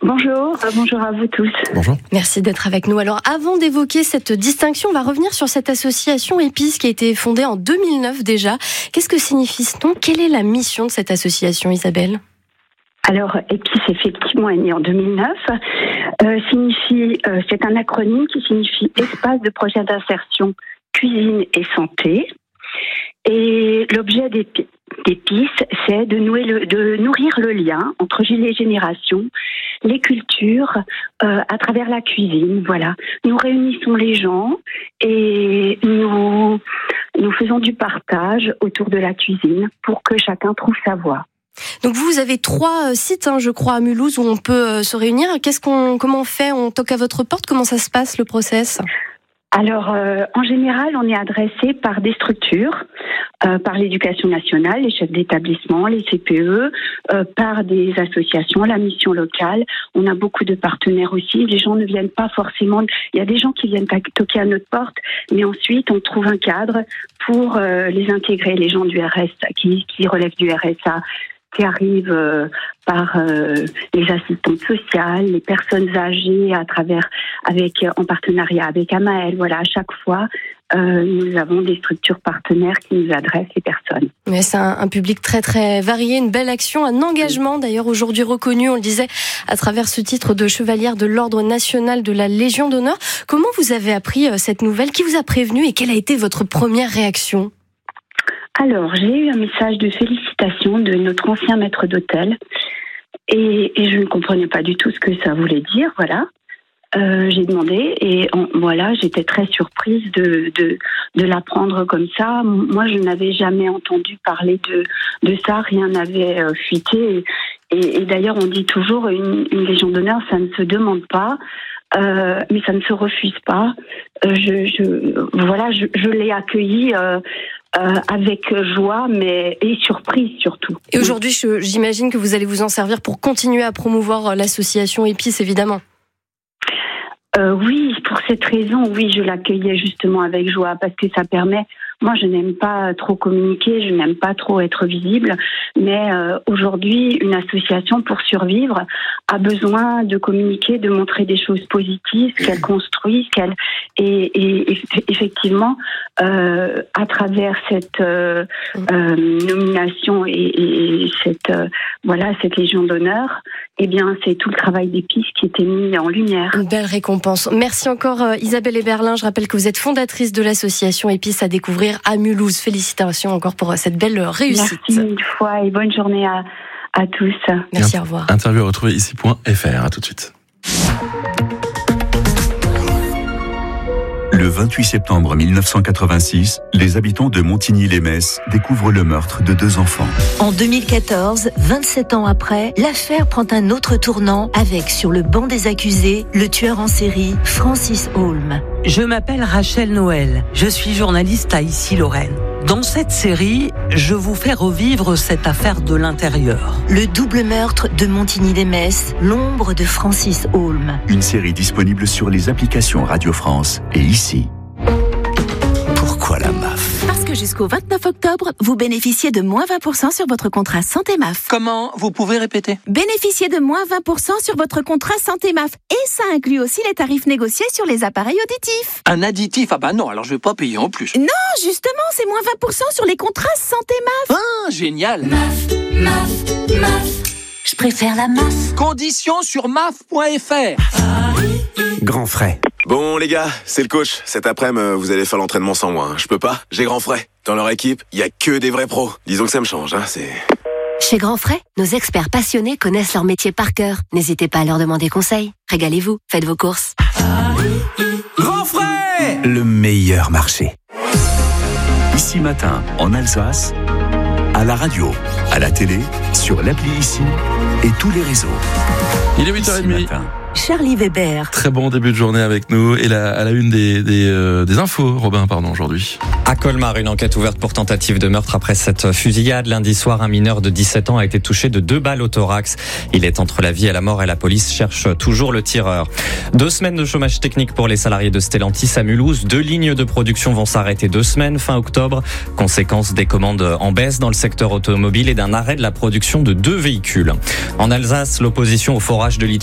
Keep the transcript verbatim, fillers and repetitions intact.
Bonjour, euh, bonjour à vous tous. Bonjour. Merci d'être avec nous. Alors, avant d'évoquer cette distinction, on va revenir sur cette association EPIS qui a été fondée en deux mille neuf déjà. Qu'est-ce que signifie ce nom ? Quelle est la mission de cette association, Isabelle ? Alors, EPIS, effectivement, est né en deux mille neuf. Euh, signifie, euh, c'est un acronyme qui signifie Espace de projet d'insertion, cuisine et santé. Et l'objet d'EPIS, c'est de, nouer le, de nourrir le lien entre les générations, les cultures, euh, à travers la cuisine. Voilà, nous réunissons les gens et nous, nous faisons du partage autour de la cuisine pour que chacun trouve sa voie. Donc vous avez trois sites, hein, je crois, à Mulhouse où on peut euh, se réunir. Qu'est-ce qu'on, comment on fait ? On toque à votre porte ? Comment ça se passe, le process ? Alors, euh, en général, on est adressé par des structures, euh, par l'éducation nationale, les chefs d'établissement, les C P E, euh, par des associations, la mission locale. On a beaucoup de partenaires aussi. Les gens ne viennent pas forcément... Il y a des gens qui viennent toquer à notre porte, mais ensuite, on trouve un cadre pour euh, les intégrer, les gens du R S, qui, qui relèvent du R S A, qui arrivent euh, par euh, les assistantes sociales, les personnes âgées à travers, avec en partenariat avec Amael. Voilà, à chaque fois, euh, nous avons des structures partenaires qui nous adressent les personnes. Mais c'est un, un public très très varié, une belle action, un engagement d'ailleurs aujourd'hui reconnu, on le disait, à travers ce titre de chevalière de l'Ordre national de la Légion d'honneur. Comment vous avez appris euh, cette nouvelle ? Qui vous a prévenu et quelle a été votre première réaction ? Alors, j'ai eu un message de félicitations de notre ancien maître d'hôtel et, et je ne comprenais pas du tout ce que ça voulait dire, voilà. Euh, j'ai demandé et en, voilà, j'étais très surprise de, de, de l'apprendre comme ça. Moi, je n'avais jamais entendu parler de, de ça, rien n'avait euh, fuité. Et, et, et d'ailleurs, on dit toujours une, une Légion d'honneur, ça ne se demande pas. Euh, mais ça ne se refuse pas. Euh, je, je, voilà, je, je l'ai accueilli euh, euh, avec joie, mais et surprise surtout. Et aujourd'hui, je, j'imagine que vous allez vous en servir pour continuer à promouvoir l'association EPIS, évidemment. Euh, oui, pour cette raison, oui, je l'accueillais justement avec joie parce que ça permet. Moi, je n'aime pas trop communiquer, je n'aime pas trop être visible, mais euh, aujourd'hui, une association, pour survivre, a besoin de communiquer, de montrer des choses positives, qu'elle construise, qu'elle et, et, et effectivement, euh, à travers cette euh, euh, nomination et, et cette euh, voilà cette Légion d'honneur, eh bien, c'est tout le travail d'EPIS qui était mis en lumière. Une belle récompense. Merci encore euh, Isabelle Eberlin. Je rappelle que vous êtes fondatrice de l'association EPIS à découvrir à Mulhouse. Félicitations encore pour cette belle réussite. Merci une fois et bonne journée à, à tous. Merci, au revoir. Interview à retrouver ici point F R. À tout de suite. Le vingt-huit septembre mille neuf cent quatre-vingt-six, les habitants de Montigny-lès-Metz découvrent le meurtre de deux enfants. En deux mille quatorze, vingt-sept ans après, l'affaire prend un autre tournant avec, sur le banc des accusés, le tueur en série Francis Holm. Je m'appelle Rachel Noël, je suis journaliste à Issy-Lorraine. Dans cette série, je vous fais revivre cette affaire de l'intérieur. Le double meurtre de Montigny-lès-Metz, l'ombre de Francis Holm. Une série disponible sur les applications Radio France et ici. Pourquoi la M A F ? Parce que jusqu'au vingt-neuf octobre, vous bénéficiez de moins vingt pour cent sur votre contrat Santé M A F. Comment ? Vous pouvez répéter ? Bénéficiez de moins vingt pour cent sur votre contrat Santé M A F. Et ça inclut aussi les tarifs négociés sur les appareils auditifs. Un additif ? Ah bah non, alors je vais pas payer en plus. Non, justement, c'est moins vingt pour cent sur les contrats Santé M A F. Ah, génial ! M A F, M A F, M A F. Je préfère la M A F. Conditions sur M A F point F R. Grand frais. Bon les gars, c'est le coach. Cet après-midi, vous allez faire l'entraînement sans moi. Hein. Je peux pas, j'ai Grand Frais. Dans leur équipe, il y a que des vrais pros. Disons que ça me change, hein, c'est... Chez Grand Frais, nos experts passionnés connaissent leur métier par cœur. N'hésitez pas à leur demander conseil. Régalez-vous, faites vos courses. Grand frais, le meilleur marché. Ici matin, en Alsace, à la radio, à la télé, sur l'appli Ici et tous les réseaux. Il est huit heures trente. Charlie Weber. Très bon début de journée avec nous. Et la, à la une des, des, euh, des infos, Robin, pardon, aujourd'hui. À Colmar, une enquête ouverte pour tentative de meurtre après cette fusillade. Lundi soir, un mineur de dix-sept ans a été touché de deux balles au thorax. Il est entre la vie et la mort et la police cherche toujours le tireur. Deux semaines de chômage technique pour les salariés de Stellantis à Mulhouse. Deux lignes de production vont s'arrêter deux semaines fin octobre. Conséquence des commandes en baisse dans le secteur automobile et d'un arrêt de la production de deux véhicules. En Alsace, l'opposition au forage de lithium